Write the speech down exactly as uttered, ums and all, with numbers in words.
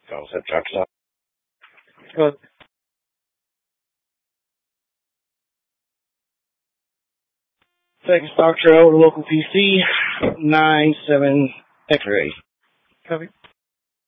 Concept truck stop. Good. Second stock trail to local P C, nine seven X-ray. Copy.